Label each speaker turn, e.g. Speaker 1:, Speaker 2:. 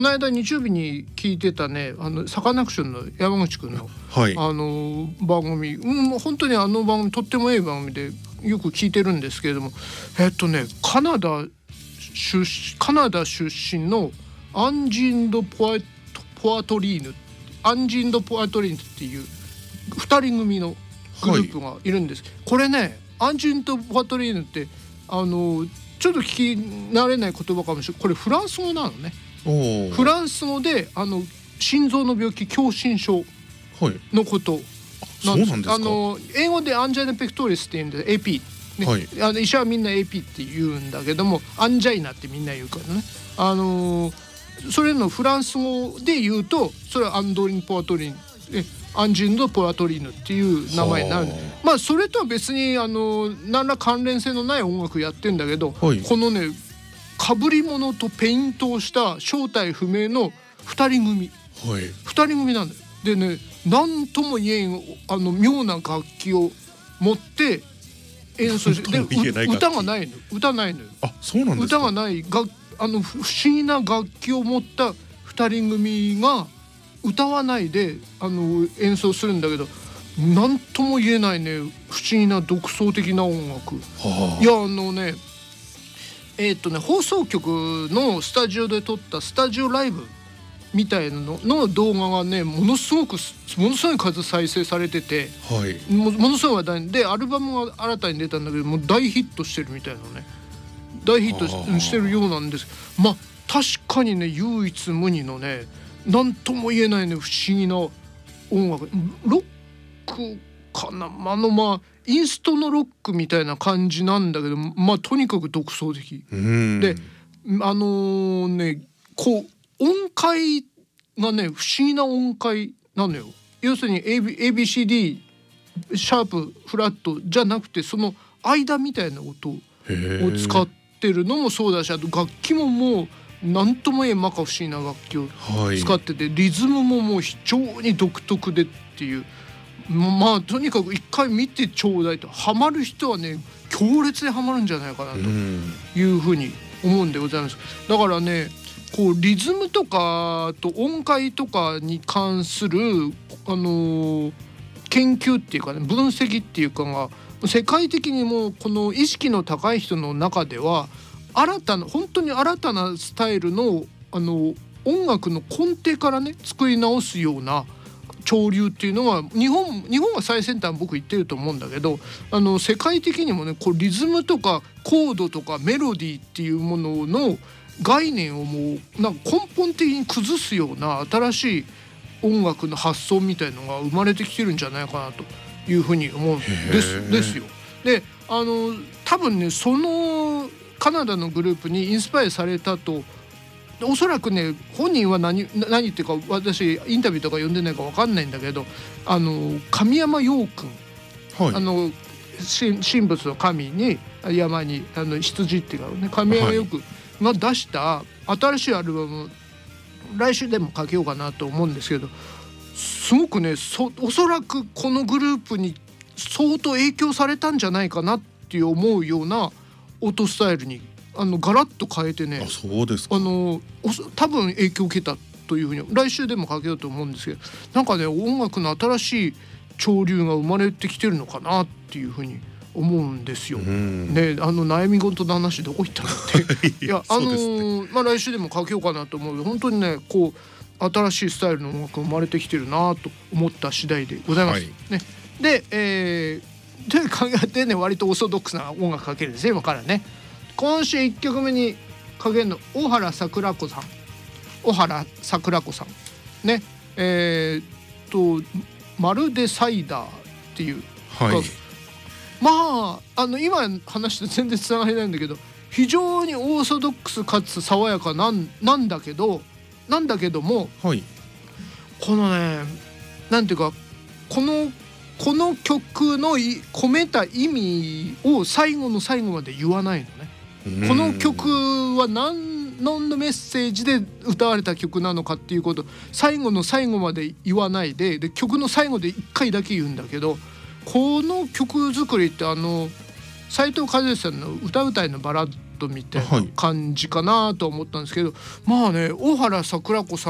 Speaker 1: この間日曜日に聞いてたね、サカナクションの山口くんの、
Speaker 2: はい、
Speaker 1: 番組、本当に番組とってもいい番組でよく聞いてるんですけれども、カナダ出身のアンジーンド・ポアトリーヌっていう2人組のグループがいるんです、これね、アンジーンド・ポアトリーヌってちょっと聞き慣れない言葉かもしれない。これフランス語なのね。フランス語で心臓の病気、狭心症のことなんです。そうなんですか。英語でアンジャイナペクトリスって言うんで AP、ね、はい、医者はみんな AP って言うんだけども、アンジャイナってみんな言うからね。それのフランス語で言うと、それはアンドリン・ポアトリーヌ、アンジンド・ポアトリーヌっていう名前になる。まあそれとは別に何ら関連性のない音楽やってんだけど、はい、このね、かぶり物とペイントをした正体不明の2人組、はい、2人組なんだよ。でね、何とも言えん妙な楽器を持って演奏して、で歌がないの、歌ないのよ。
Speaker 2: あ、そうなんですか。
Speaker 1: 歌がない不思議な楽器を持った2人組が歌わないで演奏するんだけど、何とも言えないね、不思議な独創的な音楽。いや放送局のスタジオで撮ったスタジオライブみたいなの動画がね、ものすごい数再生されてて、はい、ものすごい話題で、アルバムが新たに出たんだけど、もう大ヒットしてるみたいなね、大ヒットしてるようなんです。まあ確かにね、唯一無二のね、何とも言えないね、不思議な音楽、ロックかな、インストのロックみたいな感じなんだけど、とにかく独創的で、こう音階がね、不思議な音階なのよ。要するに ABCD シャープフラットじゃなくて、その間みたいな音を使ってるのもそうだし、あと楽器ももう何とも言えん摩訶不思議な楽器を使ってて、リズムももう非常に独特でっていう、とにかく一回見てちょうだいと、ハマる人はね、強烈でハマるんじゃないかなというふうに思うんでございます。だからね、こうリズムとかと音階とかに関する研究っていうかね、分析っていうかが世界的にもこの意識の高い人の中では本当に新たなスタイルの音楽の根底からね、作り直すような潮流っていうのは、日本は最先端、僕言ってると思うんだけど、世界的にもね、こうリズムとかコードとかメロディーっていうものの概念をもうなんか根本的に崩すような新しい音楽の発想みたいのが生まれてきてるんじゃないかなというふうに思うんですよ。で多分ね、そのカナダのグループにインスパイアされたと、おそらくね、本人は何っていうか、私インタビューとか読んでないか分かんないんだけど、神山陽君、はい、神仏の神に山に羊っていうかね、神山陽君が出した新しいアルバム、来週でもかけようかなと思うんですけど、すごくね、おそらくこのグループに相当影響されたんじゃないかなって思うような音スタイルにガラッと変えてね、
Speaker 2: そうですか。
Speaker 1: 多分影響を受けたというふうに来週でもかけようと思うんですけど、なんかね、音楽の新しい潮流が生まれてきてるのかなっていうふうに思うんですよ。ね、悩み事の話どこ行ったのっていや来週でもかけようかなと思うけど、本当にね、こう新しいスタイルの音楽が生まれてきてるなと思った次第でございます、はい、ね。でね、割とオーソドックスな音楽かけるんですね、今からね。今週1曲目にかけるの、小原桜子さんね、まるでサイダーっていう、はい、今話して全然つながりないんだけど、非常にオーソドックスかつ爽やかなんだけども、はい、このね、なんていうか、この曲の込めた意味を最後の最後まで言わないのね。この曲は何のメッセージで歌われた曲なのかっていうことを最後の最後まで言わないで、曲の最後で1回だけ言うんだけど、この曲作りって斉藤和義さんの歌うたいのバラットみたいな感じかなと思ったんですけど、まあね、小原桜子さ